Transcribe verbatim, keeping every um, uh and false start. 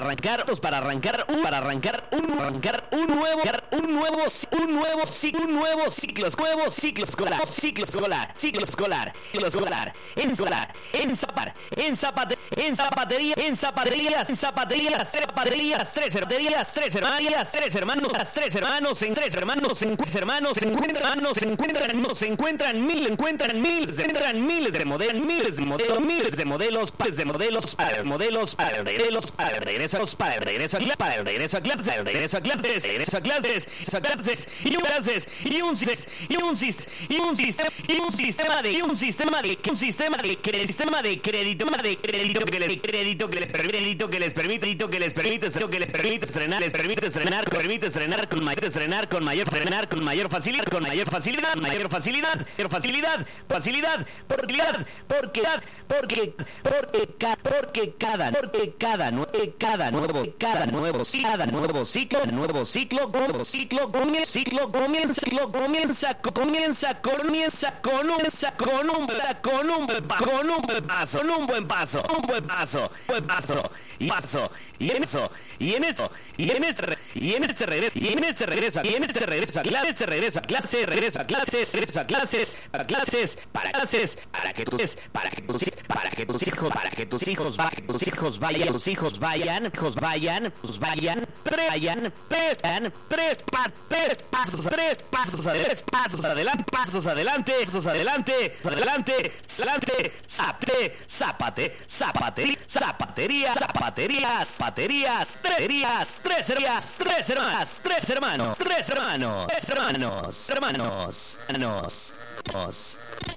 arrancar, para arrancar, un, para arrancar, un, arrancar, un nuevo, un nuevo, un nuevo ciclo, un nuevo ciclo, nuevo ciclo escolar, ciclo escolar, ciclo escolar, ciclo escolar, en escolar, en zapar, en zapate, en zapatería, en zapaterías, en zapaterías, tres zapaterías, tres zapaterías, tres hermanas, tres hermanos, las tres hermanos, en tres hermanos, en tres hermanos, se encuentran, hermanos, se encuentran, no se encuentran mil, encuentran mil, se encuentran miles de modelos, miles de modelos, miles de modelos, pares de modelos, para modelos, para modelos, para regreso, para regreso a clase, para regreso a clases, para regreso a clases, regreso a clases, a clases, y un clases, y un sis, y un sis, y un sistema, y un sistema de, y un sistema de, un sistema de crédito, sistema de crédito, de crédito que les crédito que les permite, que les permite, que les permite, que les permite estrenar, les permite estrenar, permite estrenar con mayor estrenar con mayor frenar con mayor facilidad, con mayor facilidad, mayor facilidad, mayor facilidad, facilidad, facilidad, porque porque porque porque cada porque cada cada nuevo cada nuevo cada nuevo ciclo nuevo ciclo nuevo ciclo comienza ciclo comienza ciclo comienza comienza comienza con un con un con un con un paso con un buen paso un buen paso buen paso y paso y en eso y en eso y en ese y en ese regreso y en ese regreso y en ese regreso a clases regreso a clases regreso a clases regreso a clases para clases para clases para que tus para que tus para que tus hijos para que tus hijos vayan tus hijos vayan tus hijos vayan hijos vayan pues vayan vayan presan tres pasos tres pasos tres pasos tres pasos adelante pasos adelante pasos adelante adelante adelante zapate zapate zapate zapatería zapaterías baterías baterías tres hermanas tres hermanas tres hermanos tres hermanos tres hermanos hermanos hermanos hermanos